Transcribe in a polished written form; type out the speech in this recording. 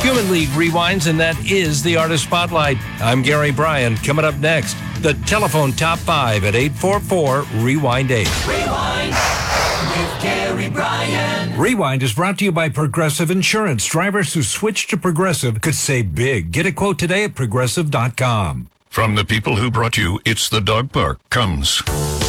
Human League rewinds, and that is the Artist Spotlight. I'm Gary Bryan. Coming up next, the telephone top 5 at 844-REWIND-8. Rewind with Gary Bryan. Rewind is brought to you by Progressive Insurance. Drivers who switch to Progressive could save big. Get a quote today at Progressive.com. From the people who brought you It's the Dog Park comes